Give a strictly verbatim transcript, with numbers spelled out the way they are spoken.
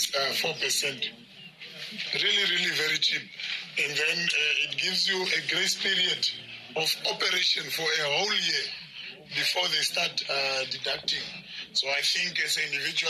is uh, four percent. Really, really very cheap. And then uh, it gives you a grace period of operation for a whole year before they start uh, deducting. So I think as an individual,